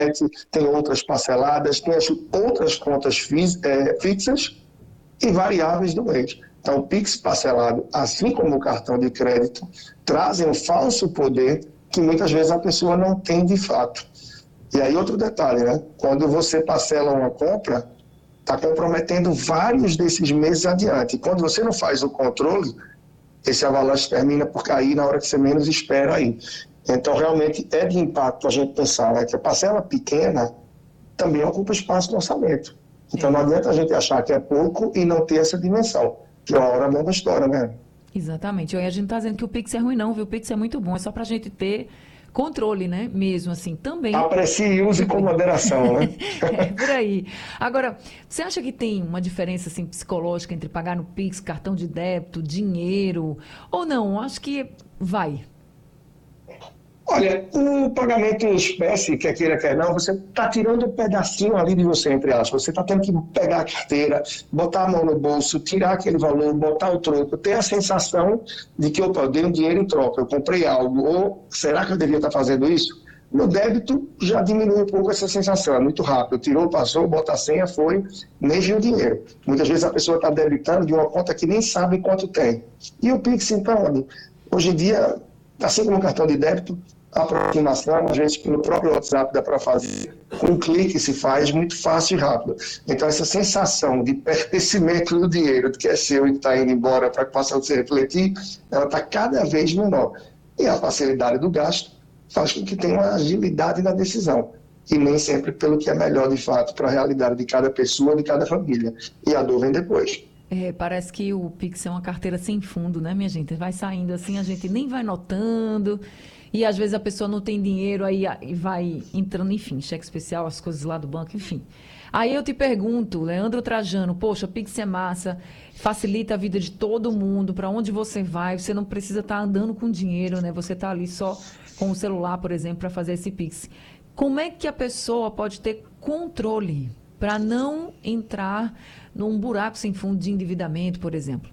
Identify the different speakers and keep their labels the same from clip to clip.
Speaker 1: tem outras parceladas, tem as outras contas fixas e variáveis do mês. Então, o Pix parcelado, assim como o cartão de crédito, trazem um falso poder que muitas vezes a pessoa não tem de fato. E aí outro detalhe, né? Quando você parcela uma compra, está comprometendo vários desses meses adiante. E quando você não faz o controle, esse avalanche termina por cair na hora que você menos espera aí. Então, realmente, é de impacto a gente pensar, né, que a parcela pequena também ocupa espaço no orçamento. Então, não adianta a gente achar que é pouco e não ter essa dimensão, que uma hora a bomba estoura, né?
Speaker 2: Exatamente. E a gente não está dizendo que o Pix é ruim, não, viu? O Pix é muito bom, é só para a gente ter controle, né? Mesmo assim, também.
Speaker 1: Aprecie e use com moderação, né?
Speaker 2: É, por aí. Agora, você acha que tem uma diferença assim, psicológica entre pagar no Pix, cartão de débito, dinheiro, ou não? Acho que vai.
Speaker 1: Olha, o pagamento em espécie, quer queira, quer não, você está tirando um pedacinho ali de você, entre aspas. Você está tendo que pegar a carteira, botar a mão no bolso, tirar aquele valor, botar o troco, ter a sensação de que eu dei um dinheiro em troca, eu comprei algo, ou será que eu devia estar fazendo isso? No débito, já diminui um pouco essa sensação, é muito rápido. Tirou, passou, bota a senha, foi, nem viu o dinheiro. Muitas vezes a pessoa está debitando de uma conta que nem sabe quanto tem. E o Pix, então, hoje em dia, assim como o cartão de débito, a aproximação, às vezes pelo próprio WhatsApp dá para fazer, com um clique se faz muito fácil e rápido. Então essa sensação de pertencimento do dinheiro, de que é seu e que está indo embora para que possa se refletir, ela está cada vez menor. E a facilidade do gasto faz com que tenha uma agilidade na decisão, e nem sempre pelo que é melhor de fato para a realidade de cada pessoa, de cada família. E a dor vem depois.
Speaker 2: É, parece que o Pix é uma carteira sem fundo, né, minha gente? Vai saindo assim, a gente nem vai notando. E às vezes a pessoa não tem dinheiro, aí vai entrando, enfim, cheque especial, as coisas lá do banco, enfim. Aí eu te pergunto, Leandro Trajano, poxa, Pix é massa, facilita a vida de todo mundo, para onde você vai, você não precisa estar andando com dinheiro, né? Você está ali só com o celular, por exemplo, para fazer esse Pix. Como é que a pessoa pode ter controle para não entrar num buraco sem fundo de endividamento, por exemplo?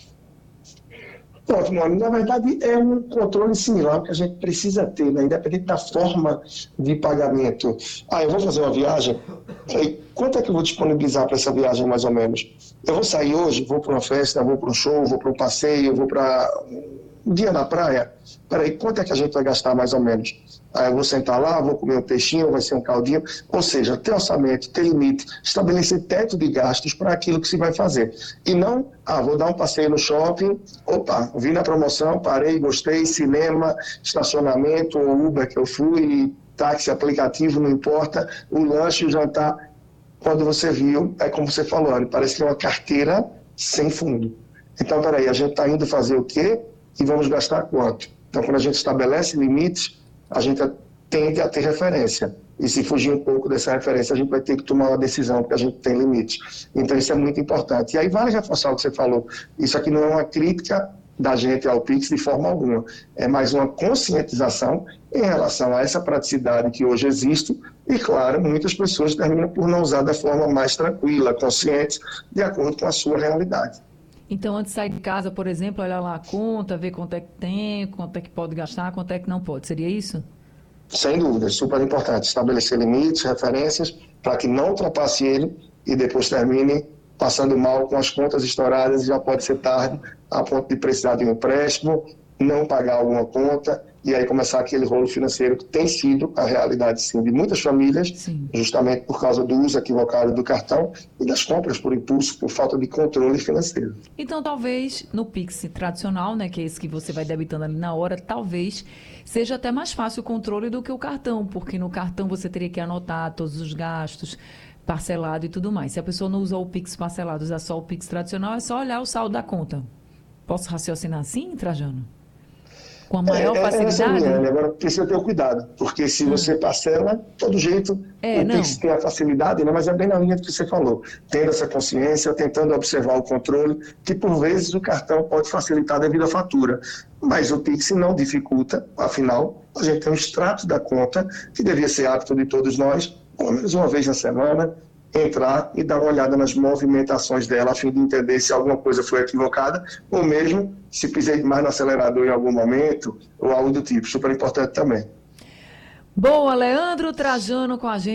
Speaker 1: Pronto, Mano. Na verdade, é um controle similar que a gente precisa ter, né? Independente da forma de pagamento. Eu vou fazer uma viagem, aí, quanto é que eu vou disponibilizar para essa viagem, mais ou menos? Eu vou sair hoje, vou para uma festa, vou para um show, vou para um passeio, vou para um dia na praia. Peraí, quanto é que a gente vai gastar, mais ou menos? Eu vou sentar lá, vou comer um peixinho, vai ser um caldinho. Ou seja, ter orçamento, ter limite, estabelecer teto de gastos para aquilo que se vai fazer. E não, vou dar um passeio no shopping, opa, vi na promoção, parei, gostei, cinema, estacionamento, ou Uber que eu fui, táxi, aplicativo, não importa, o lanche, o jantar. Quando você viu, é como você falou, parece que é uma carteira sem fundo. Então, peraí, a gente está indo fazer o quê e vamos gastar quanto? Então, quando a gente estabelece limites, a gente tende a ter referência. E se fugir um pouco dessa referência, a gente vai ter que tomar uma decisão, porque a gente tem limites. Então, isso é muito importante. E aí, vale reforçar o que você falou. Isso aqui não é uma crítica da gente ao Pix de forma alguma. É mais uma conscientização em relação a essa praticidade que hoje existe. E, claro, muitas pessoas terminam por não usar da forma mais tranquila, consciente, de acordo com a sua realidade.
Speaker 2: Então, antes de sair de casa, por exemplo, olhar lá a conta, ver quanto é que tem, quanto é que pode gastar, quanto é que não pode. Seria isso?
Speaker 1: Sem dúvida, super importante. Estabelecer limites, referências, para que não ultrapasse ele e depois termine passando mal com as contas estouradas e já pode ser tarde, a ponto de precisar de um empréstimo, não pagar alguma conta e aí começar aquele rolo financeiro que tem sido a realidade, sim, de muitas famílias,
Speaker 2: Sim.
Speaker 1: justamente por causa do uso equivocado do cartão e das compras por impulso, por falta de controle financeiro.
Speaker 2: Então, talvez no Pix tradicional, né, que é esse que você vai debitando ali na hora, talvez seja até mais fácil o controle do que o cartão, porque no cartão você teria que anotar todos os gastos, parcelado e tudo mais. Se a pessoa não usou o Pix parcelado, usa só o Pix tradicional, é só olhar o saldo da conta. Posso raciocinar assim, Trajano? Com a maior
Speaker 1: Essa é a
Speaker 2: facilidade?
Speaker 1: minha, agora precisa ter cuidado, porque se você parcela, todo jeito, o Pix
Speaker 2: Não.
Speaker 1: tem a facilidade, né? Mas é bem na linha do que você falou, tendo essa consciência, tentando observar o controle, que por vezes o cartão pode facilitar devido à fatura, mas o Pix não dificulta, afinal, a gente tem um extrato da conta, que devia ser hábito de todos nós, pelo menos uma vez na semana, entrar e dar uma olhada nas movimentações dela, a fim de entender se alguma coisa foi equivocada, ou mesmo se pisei mais no acelerador em algum momento, ou algo do tipo. Super importante também.
Speaker 2: Boa, Leandro Trajano com a gente.